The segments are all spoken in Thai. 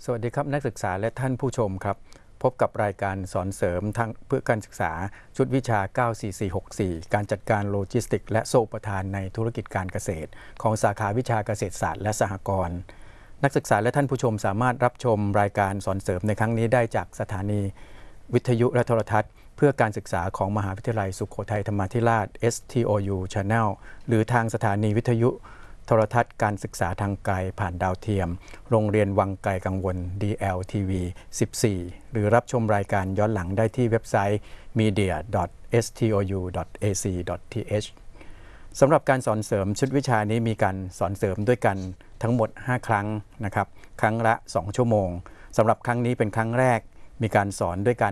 สวัสดีครับนักศึกษาและท่านผู้ชมครับพบกับรายการสอนเสริมทางเพื่อการศึกษาชุดวิชา 94464 การจัดการโลจิสติกและโซ่อุปทานในธุรกิจการเกษตรของสาขาวิชาเกษตรศาสตร์และสหกรณ์นักศึกษาและท่านผู้ชมสามารถรับชมรายการสอนเสริมในครั้งนี้ได้จากสถานีวิทยุและโทรทัศน์เพื่อการศึกษาของมหาวิทยาลัยสุโขทัยธรรมาธิราช STOU Channel หรือทางสถานีวิทยุโทรทัศน์การศึกษาทางไกลผ่านดาวเทียมโรงเรียนวังไกลกังวล DLTV 14 หรือรับชมรายการย้อนหลังได้ที่เว็บไซต์ media.stou.ac.th สำหรับการสอนเสริมชุดวิชานี้มีการสอนเสริมด้วยกันทั้งหมด 5 ครั้งนะครับครั้งละ 2 ชั่วโมงสำหรับครั้งนี้เป็นครั้งแรกมีการสอนด้วยกัน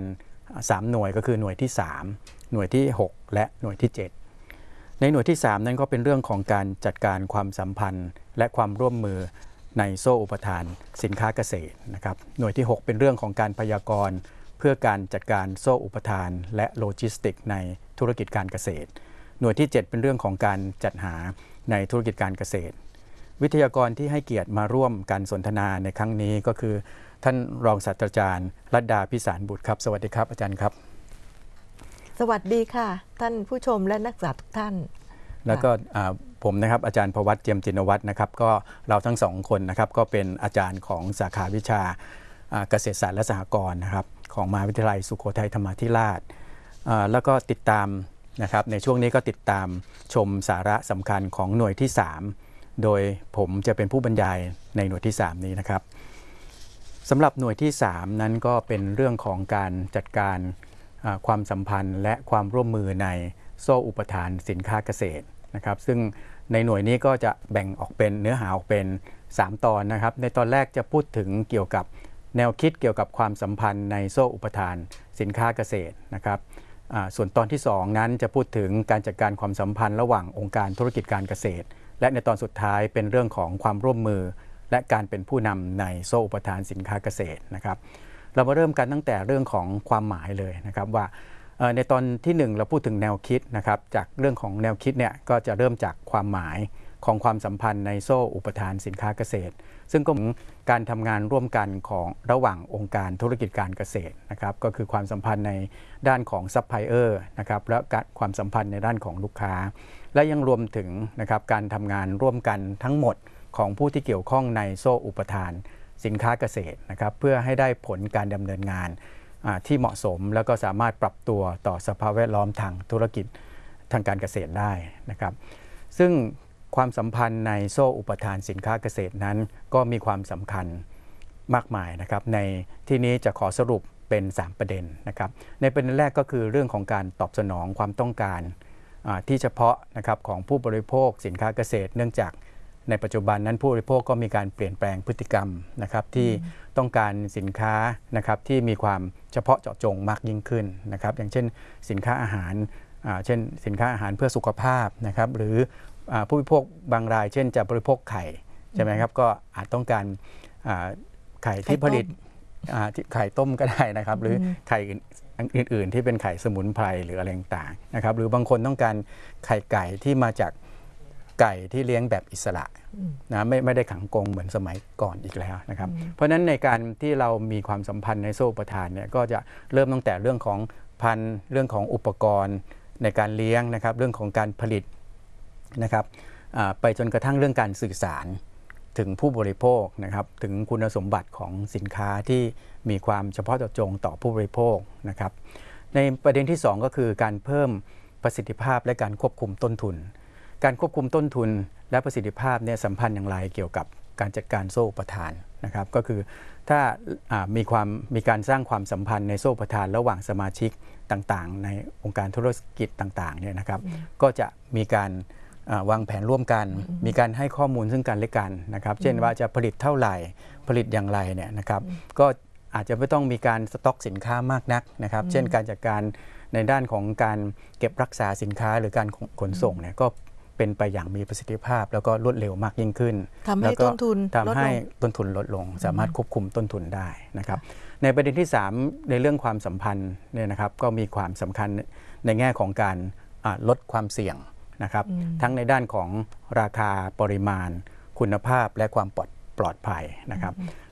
3 หน่วยก็คือหน่วยที่ 3 หน่วยที่ 6 และหน่วยที่ 7ในหน่วยที่ 3 นั้นก็เป็นเรื่องของการจัดการความสัมพันธ์และความร่วมมือในโซ่อุปทานสินค้าเกษตรนะครับหน่วยที่ 6 เป็นเรื่องของการพยากรณ์เพื่อการจัดการโซ่อุปทานและโลจิสติกในธุรกิจการเกษตรหน่วยที่ 7 เป็นเรื่องของการจัดหาในธุรกิจการเกษตรวิทยากรที่ให้เกียรติมาร่วมการสนทนาในครั้งนี้ก็คือท่านรองศาสตราจารย์รัตดาพิสารบุตรครับสวัสดีครับอาจารย์ครับสวัสดีค่ะท่านผู้ชมและนักศึกษาทุกท่านแล้วก็ผมนะครับอาจารย์พวัตรเจียมจินวัฒน์นะครับก็เราทั้งสองคนนะครับก็เป็นอาจารย์ของสาขาวิชาเกษตรศาสตร์และสหกรณ์นะครับของมหาวิทยาลัยสุโขทัยธรรมาธิราชแล้วก็ติดตามนะครับในช่วงนี้ก็ติดตามชมสาระสำคัญของหน่วยที่ 3โดยผมจะเป็นผู้บรรยายในหน่วยที่ 3 นี้นะครับสำหรับหน่วยที่ 3 นั้นก็เป็นเรื่องของการจัดการความสัมพันธ์และความร่วมมือในโซ่อุปทานสินค้าเกษตรนะครับซึ่งในหน่วยนี้ก็จะแบ่งออกเป็นเนื้อหาออกเป็น3 ตอนนะครับในตอนแรกจะพูดถึงเกี่ยวกับแนวคิดเกี่ยวกับความสัมพันธ์ในโซ่อุปทานสินค้าเกษตรนะครับส่วนตอนที่ 2 นั้นจะพูดถึงการจัดการความสัมพันธ์ระหว่างองค์การธุรกิจการเกษตรและในตอนสุดท้ายเป็นเรื่องของความร่วมมือและการเป็นผู้นำในโซ่อุปทานสินค้าเกษตรนะครับเรามาเริ่มกันตั้งแต่เรื่องของความหมายเลยนะครับว่าในตอนที่ 1เราพูดถึงแนวคิดนะครับจากเรื่องของแนวคิดเนี่ยก็จะเริ่มจากความหมายของความสัมพันธ์ในโซ่อุปทานสินค้าเกษตรซึ่งก็เป็นการทำงานร่วมกันของระหว่างองค์การธุรกิจการเกษตรนะครับก็คือความสัมพันธ์ในด้านของซัพพลายเออร์นะครับและความสัมพันธ์ในด้านของลูกค้าและยังรวมถึงนะครับการทำงานร่วมกันทั้งหมดของผู้ที่เกี่ยวข้องในโซ่อุปทานสินค้าเกษตรนะครับเพื่อให้ได้ผลการดำเนินงานที่เหมาะสมแล้วก็สามารถปรับตัวต่อสภาพแวดล้อมทางธุรกิจทางการเกษตรได้นะครับซึ่งความสัมพันธ์ในโซ่อุปทานสินค้าเกษตรนั้นก็มีความสำคัญมากมายนะครับในที่นี้จะขอสรุปเป็น3ประเด็นนะครับในประเด็นแรกก็คือเรื่องของการตอบสนองความต้องการที่เฉพาะนะครับของผู้บริโภคสินค้าเกษตรเนื่องจากในปัจจุบันนั้นผู้บริโภคก็มีการเปลี่ยนแปลงพฤติกรรมนะครับที่ต้องการสินค้านะครับที่มีความเฉพาะเจาะจงมากยิ่งขึ้นนะครับอย่างเช่นสินค้าอาหารเช่นสินค้าอาหารเพื่อสุขภาพนะครับหรือผู้บริโภคบางรายเช่นจะบริโภคไข่ใช่ไหมครับก็อาจต้องการไข่ที่ผลิตไข่ต้มก็ได้นะครับหรือไข่อื่นๆที่เป็นไข่สมุนไพรหรืออะไรต่างๆนะครับหรือบางคนต้องการไข่ไก่ที่มาจากไก่ที่เลี้ยงแบบอิสระนะไม่ได้ขังกรงเหมือนสมัยก่อนอีกแล้วนะครับเพราะฉะนั้นในการที่เรามีความสัมพันธ์ในโซ่อุปทานเนี่ยก็จะเริ่มตั้งแต่เรื่องของพันธุ์เรื่องของอุปกรณ์ในการเลี้ยงนะครับเรื่องของการผลิตนะครับไปจนกระทั่งเรื่องการสื่อสารถึงผู้บริโภคนะครับถึงคุณสมบัติของสินค้าที่มีความเฉพาะเจาะจงต่อผู้บริโภคนะครับในประเด็นที่2ก็คือการเพิ่มประสิทธิภาพและการควบคุมต้นทุนการควบคุมต้นทุนและประสิทธิภาพเนี่ยสัมพันธ์อย่างไรเกี่ยวกับการจัดการโซ่อุปทานนะครับก็คือถ้ามีการสร้างความสัมพันธ์ในโซ่อุปทานระหว่างสมาชิกต่างๆในองค์การธุรกิจต่างๆเนี่ยนะครับก็จะมีการวางแผนร่วมกันมีการให้ข้อมูลซึ่งกันและกันนะครับเช่นว่าจะผลิตเท่าไหร่ผลิตอย่างไรเนี่ยนะครับก็อาจจะไม่ต้องมีการสต็อกสินค้ามากนักนะครับเช่นการจัดการในด้านของการเก็บรักษาสินค้าหรือการขนส่งเนี่ยก็เป็นไปอย่างมีประสิทธิภาพแล้วก็รวดเร็วมากยิ่งขึ้นทำให้ต้นทุนลดลงสามารถควบคุมต้นทุนได้นะครับในประเด็นที่3ในเรื่องความสัมพันธ์เนี่ยนะครับก็มีความสำคัญในแง่ของการลดความเสี่ยงนะครับทั้งในด้านของราคาปริมาณคุณภาพและความปลอดภัยนะครับ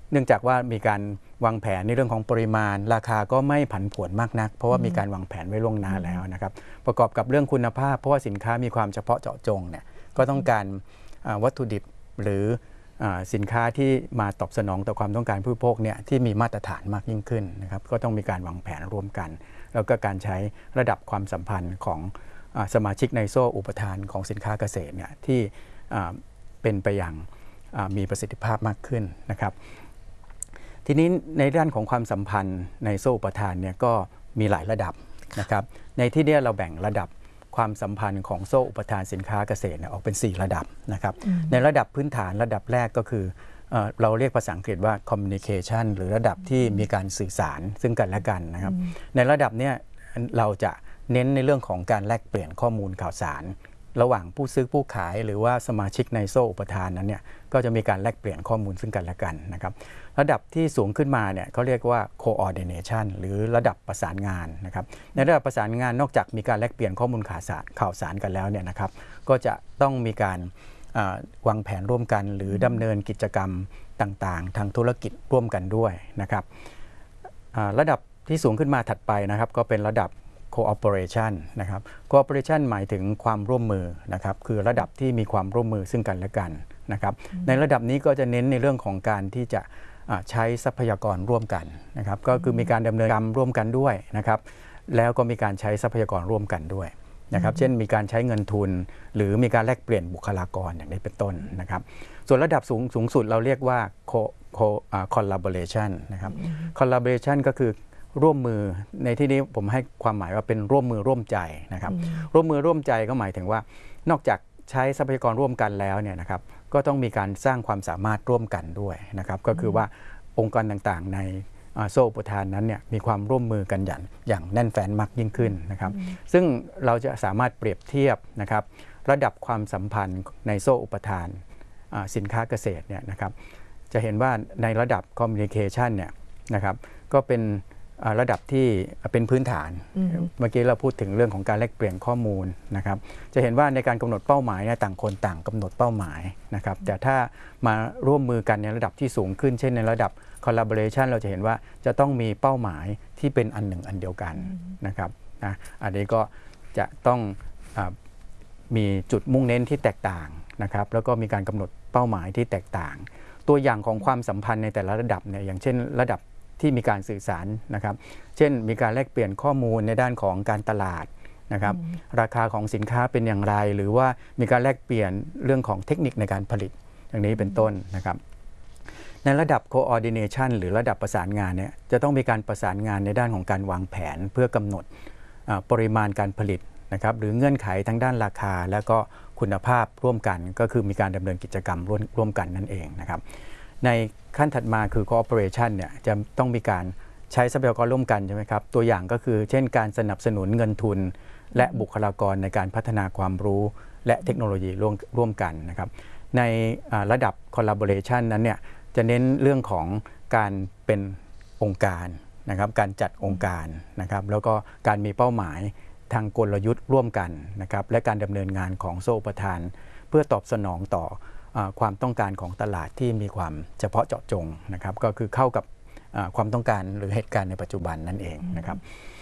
เนื่องจากว่ามีการวางแผนในเรื่องของปริมาณราคาก็ไม่ผันผวนมากนักเพราะว่ามีการวางแผนไว้ล่วงหน้าแล้วนะครับประกอบกับเรื่องคุณภาพเพราะว่าสินค้ามีความเฉพาะเจาะจงเนี่ยก็ต้องการวัตถุดิบหรือสินค้าที่มาตอบสนองต่อความต้องการผู้บริโภคเนี่ยที่มีมาตรฐานมากยิ่งขึ้นนะครับก็ต้องมีการวางแผนร่วมกันแล้วก็การใช้ระดับความสัมพันธ์ของสมาชิกในโซ่อุปทานของสินค้าเกษตรเนี่ยที่เป็นไปอย่างมีประสิทธิภาพมากขึ้นนะครับทีนี้ในด้านของความสัมพันธ์ในโซ่อุปทานเนี่ยก็มีหลายระดับนะครับในที่นี้เราแบ่งระดับความสัมพันธ์ของโซ่อุปทานสินค้าเกษตรออกเป็น4ระดับนะครับในระดับพื้นฐานระดับแรกก็คือเราเรียกภาษาอังกฤษว่า communication หรือระดับที่มีการสื่อสารซึ่งกันและกันนะครับในระดับนี้เราจะเน้นในเรื่องของการแลกเปลี่ยนข้อมูลข่าวสารระหว่างผู้ซื้อผู้ขายหรือว่าสมาชิกในโซ่อุปทานนั้นเนี่ยก็จะมีการแลกเปลี่ยนข้อมูลซึ่งกันและกันนะครับระดับที่สูงขึ้นมาเนี่ยเขาเรียกว่า coordination หรือระดับประสานงานนะครับในระดับประสานงานนอกจากมีการแลกเปลี่ยนข้อมูลข่าวสารกันแล้วเนี่ยนะครับก็จะต้องมีการวางแผนร่วมกันหรือดำเนินกิจกรรมต่างๆทางธุรกิจร่วมกันด้วยนะครับระดับที่สูงขึ้นมาถัดไปนะครับก็เป็นระดับcooperation นะครับ cooperation หมายถึงความร่วมมือนะครับคือระดับที่มีความร่วมมือซึ่งกันและกันนะครับในระดับนี้ก็จะเน้นในเรื่องของการที่จะใช้ทรัพยากรร่วมกันนะครับก็คือมีการดำเนินการร่วมกันด้วยนะครับแล้วก็มีการใช้ทรัพยากรร่วมกันด้วยนะครับเช่นมีการใช้เงินทุนหรือมีการแลกเปลี่ยนบุคลากรอย่างนี้เป็นต้นนะครับส่วนระดับสูงสุดเราเรียกว่า collaboration นะครับ collaboration ก็คือร่วมมือในที่นี้ผมให้ความหมายว่าเป็นร่วมมือร่วมใจนะครับร่วมมือร่วมใจก็หมายถึงว่านอกจากใช้ทรัพยากรร่วมกันแล้วเนี่ยนะครับก็ต้องมีการสร้างความสามารถร่วมกันด้วยนะครับก็คือว่าองค์กรต่างๆในโซ่อุปทานนั้นเนี่ยมีความร่วมมือกันอย่างแน่นแฟ้นมากยิ่งขึ้นนะครับซึ่งเราจะสามารถเปรียบเทียบนะครับระดับความสัมพันธ์ในโซ่อุปทานสินค้าเกษตรเนี่ยนะครับจะเห็นว่าในระดับ communication เนี่ยนะครับก็เป็นระดับที่เป็นพื้นฐานเมื่อกี้เราพูดถึงเรื่องของการแลกเปลี่ยนข้อมูลนะครับจะเห็นว่าในการกำหนดเป้าหมายต่างคนต่างกำหนดเป้าหมายนะครับแต่ถ้ามาร่วมมือกันในระดับที่สูงขึ้นเช่นในระดับ collaboration เราจะเห็นว่าจะต้องมีเป้าหมายที่เป็นอันหนึ่งอันเดียวกันนะครับอันนี้ก็จะต้องมีจุดมุ่งเน้นที่แตกต่างนะครับแล้วก็มีการกำหนดเป้าหมายที่แตกต่างตัวอย่างของความสัมพันธ์ในแต่ละระดับเนี่ยอย่างเช่นระดับที่มีการสื่อสารนะครับเช่นมีการแลกเปลี่ยนข้อมูลในด้านของการตลาดนะครับราคาของสินค้าเป็นอย่างไรหรือว่ามีการแลกเปลี่ยนเรื่องของเทคนิคในการผลิตอย่างนี้เป็นต้นนะครับในระดับ coordination หรือระดับประสานงานเนี่ยจะต้องมีการประสานงานในด้านของการวางแผนเพื่อกำหนดปริมาณการผลิตนะครับหรือเงื่อนไขทั้งด้านราคาและก็คุณภาพร่วมกันก็คือมีการดำเนินกิจกรรมร่วมกันนั่นเองนะครับในขั้นถัดมาคือ cooperation เนี่ยจะต้องมีการใช้ทรัพยากรร่วมกันใช่ไหมครับตัวอย่างก็คือเช่นการสนับสนุนเงินทุนและบุคลากรในการพัฒนาความรู้และเทคโนโลยีร่วมกันนะครับในระดับ collaboration นั้นเนี่ยจะเน้นเรื่องของการเป็นองค์การนะครับการจัดองค์การนะครับแล้วก็การมีเป้าหมายทางกลยุทธ์ร่วมกันนะครับและการดำเนินงานของโซ่อุปทานเพื่อตอบสนองต่อความต้องการของตลาดที่มีความเฉพาะเจาะจงนะครับก็คือเข้ากับความต้องการหรือเหตุการณ์ในปัจจุบันนั่นเองนะครับ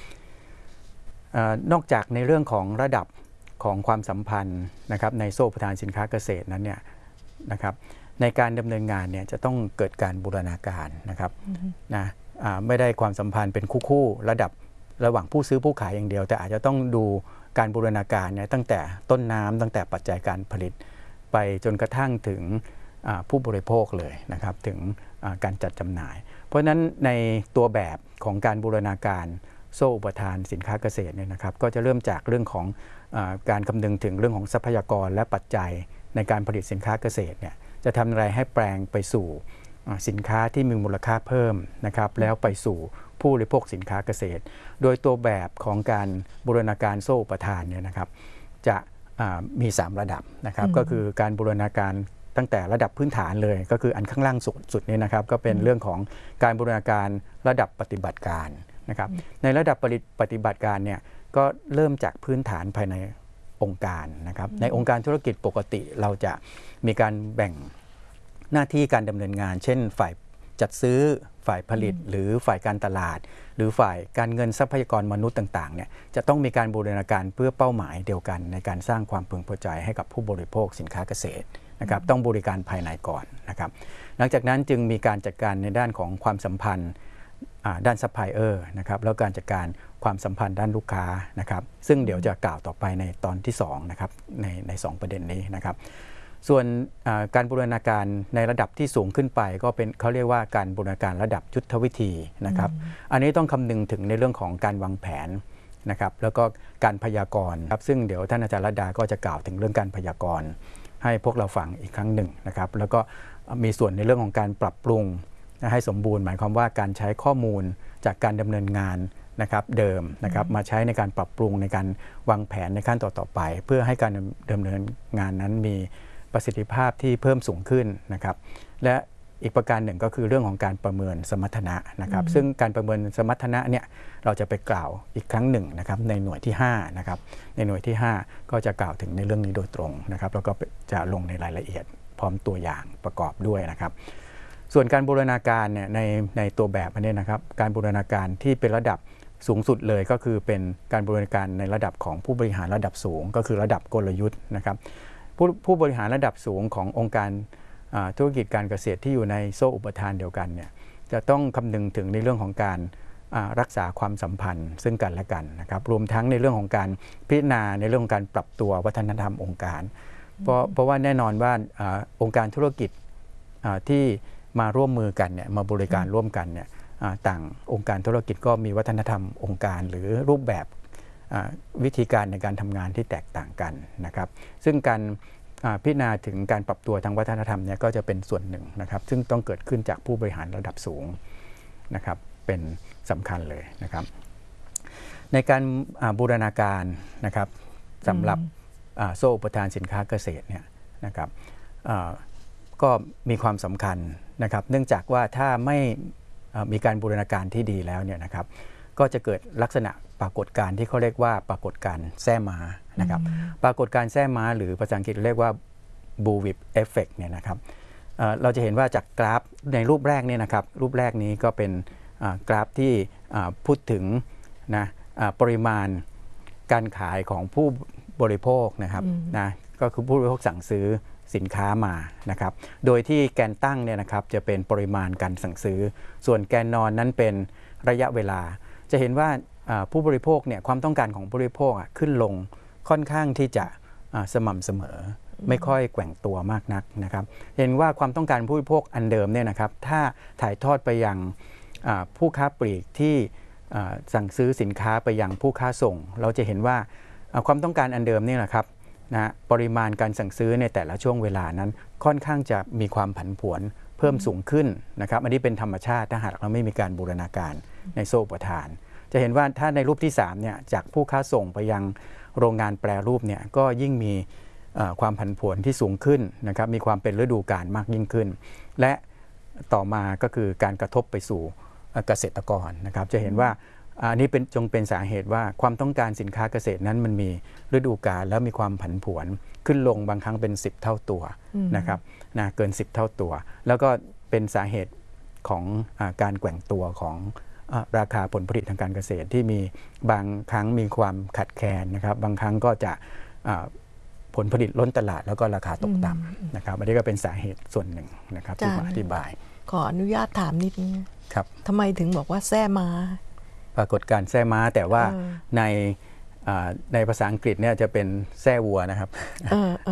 นอกจากในเรื่องของระดับของความสัมพันธ์นะครับในโซ่อุปทานสินค้าเกษตรนั้นเนี่ยนะครับในการดำเนินงานเนี่ยจะต้องเกิดการบูรณาการนะครับนะไม่ได้ความสัมพันธ์เป็นคู่ระหว่างผู้ซื้อผู้ขายอย่างเดียวแต่อาจจะต้องดูการบูรณาการเนี่ยตั้งแต่ต้นน้ำตั้งแต่ปัจจัยการผลิตไปจนกระทั่งถึงผู้บริโภคเลยนะครับถึงการจัดจำหน่ายเพราะฉะนั้นในตัวแบบของการบูรณาการโซ่อุปทานสินค้าเกษตรเนี่ยนะครับก็จะเริ่มจากเรื่องของการคำนึงถึงเรื่องของทรัพยากรและปัจจัยในการผลิตสินค้าเกษตรเนี่ยจะทำอะไรให้แปลงไปสู่สินค้าที่มีมูลค่าเพิ่มนะครับแล้วไปสู่ผู้บริโภคสินค้าเกษตรโดยตัวแบบของการบูรณาการโซ่อุปทานเนี่ยนะครับจะมี3ระดับนะครับก็คือการบูรณาการตั้งแต่ระดับพื้นฐานเลยก็คืออันข้างล่างสุดนี่นะครับก็เป็นเรื่องของการบูรณาการระดับปฏิบัติการนะครับในระดับปฏิบัติการเนี่ยก็เริ่มจากพื้นฐานภายในองค์การนะครับในองค์การธุรกิจปกติเราจะมีการแบ่งหน้าที่การดำเนินงานเช่นฝ่ายจัดซื้อฝ่ายผลิตหรือฝ่ายการตลาด หรือฝ่ายการเงินทรัพยากรมนุษย์ต่างๆเนี่ยจะต้องมีการบูรณาการเพื่อเป้าหมายเดียวกันในการสร้างความพึงพอใจให้กับผู้บริโภคสินค้าเกษตรนะครับต้องบริการภายในก่อนนะครับหลังจากนั้นจึงมีการจัดการในด้านของความสัมพันธ์ด้านซัพพลายเออร์นะครับแล้วการจัดการความสัมพันธ์ด้านลูกค้านะครับซึ่งเดี๋ยวจะกล่าวต่อไปในตอนที่2นะครับใน2ประเด็นนี้นะครับส่วนการบูรณาการในระดับที่สูงขึ้นไปก็เป็นเขาเรียกว่าการบูรณาการระดับยุทธวิธีนะครับอันนี้ต้องคำนึงถึงในเรื่องของการวางแผนนะครับแล้วก็การพยากรณ์ครับซึ่งเดี๋ยวท่านอาจารย์รัตดาก็จะกล่าวถึงเรื่องการพยากรณ์ให้พวกเราฟังอีกครั้งหนึ่งนะครับแล้วก็มีส่วนในเรื่องของการปรับปรุงให้สมบูรณ์หมายความว่าการใช้ข้อมูลจากการดำเนินงานนะครับเดิมนะครับมาใช้ในการปรับปรุงในการวางแผนในขั้นต่อๆไปเพื่อให้การดำเนินงานนั้นมีประสิทธิภาพที่เพิ่มสูงขึ้นนะครับและอีกประการหนึ่งก็คือเรื่องของการประเมินสมรรถนะนะครับซึ่งการประเมินสมรรถนะเนี่ยเราจะไปกล่าวอีกครั้งหนึ่งนะครับในหน่วยที่5นะครับในหน่วยที่5ก็จะกล่าวถึงในเรื่องนี้โดยตรงนะครับแล้วก็จะลงในรายละเอียดพร้อมตัวอย่างประกอบด้วยนะครับส่วนการบูรณาการเนี่ยในตัวแบบอันนี้นะครับการบูรณาการที่เป็นระดับสูงสุดเลยก็คือเป็นการบูรณาการในระดับของผู้บริหารระดับสูงก็คือระดับกลยุทธ์นะครับผู้บริหารระดับสูงขององค์การธุรกิจการเกษตรที่อยู่ในโซ่อุปทานเดียวกันเนี่ยจะต้องคำนึงถึงในเรื่องของการรักษาความสัมพันธ์ซึ่งกันและกันนะครับรวมทั้งในเรื่องของการพิจารณาในเรื่องของการปรับตัววัฒนธรรมองค์การเพราะว่าแน่นอนว่าองค์การธุรกิจที่มาร่วมมือกันเนี่ยมาบริการร่วมกันเนี่ยต่างองค์การธุรกิจก็มีวัฒนธรรมองค์การหรือรูปแบบวิธีการในการทำงานที่แตกต่างกันนะครับซึ่งการพิจารณาถึงการปรับตัวทางวัฒนธรรมเนี่ยก็จะเป็นส่วนหนึ่งนะครับซึ่งต้องเกิดขึ้นจากผู้บริหารระดับสูงนะครับเป็นสำคัญเลยนะครับในการบูรณาการนะครับสำหรับโซ่อุปทานสินค้าเกษตรเนี่ยนะครับก็มีความสำคัญนะครับเนื่องจากว่าถ้าไม่มีการบูรณาการที่ดีแล้วเนี่ยนะครับก็จะเกิดลักษณะปรากฏการณ์ที่เขาเรียกว่าปรากฏการณ์แส้ม้านะครับปรากฏการณ์แส้ม้าหรือภาษาอังกฤษเรียกว่า bullwhip effect เนี่ยนะครับเราจะเห็นว่าจากกราฟในรูปแรกเนี่ยนะครับรูปแรกนี้ก็เป็นกราฟที่พูดถึงนะปริมาณการขายของผู้บริโภคนะครับนะก็คือผู้บริโภคสั่งซื้อสินค้ามานะครับโดยที่แกนตั้งเนี่ยนะครับจะเป็นปริมาณการสั่งซื้อส่วนแกนนอนนั้นเป็นระยะเวลาจะเห็นว่าผู้บริโภคเนี่ยความต้องการของผู้บริโภคขึ้นลงค่อนข้างที่จะสม่ำเสมอไม่ค่อยแกว่งตัวมากนักนะครับเห็นว่าความต้องการผู้บริโภคอันเดิมเนี่ยนะครับถ้าถ่ายทอดไปยังผู้ค้าปลีกที่สั่งซื้อสินค้าไปยังผู้ค้าส่งเราจะเห็นว่าความต้องการอันเดิมนี่แหละครับนะปริมาณการสั่งซื้อในแต่ละช่วงเวลานั้นค่อนข้างจะมีความผันผวนเพิ่มสูงขึ้นนะครับอันนี้เป็นธรรมชาติถ้าหากเราไม่มีการบูรณาการในโซ่อุปทานจะเห็นว่าถ้าในรูปที่3เนี่ยจากผู้ค้าส่งไปยังโรงงานแปรรูปเนี่ยก็ยิ่งมีความผันผวนที่สูงขึ้นนะครับมีความเป็นฤดูกาลมากยิ่งขึ้นและต่อมาก็คือการกระทบไปสู่เกษตรกรนะครับจะเห็นว่าอันนี้เป็นสาเหตุว่าความต้องการสินค้าเกษตรนั้นมันมีฤดูกาลแล้วมีความผันผวนขึ้นลงบางครั้งเป็น10เท่าตัวนะครับเกิน10เท่าตัวแล้วก็เป็นสาเหตุของการแกว่งตัวของราคาผลผลิตทางการเกษตรที่มีบางครั้งมีความขัดแคลนนะครับบางครั้งก็จะผลผลิตล้นตลาดแล้วก็ราคาตกต่ำนะครับอันนี้ก็เป็นสาเหตุส่วนหนึ่งนะครับที่มาอธิบายขออนุญาตถามนิดนึงครับทำไมถึงบอกว่าแส้ม้าปรากฏการณ์แส้ม้าแต่ว่าในภาษาอังกฤษเนี่ยจะเป็นแส้วัวนะครับ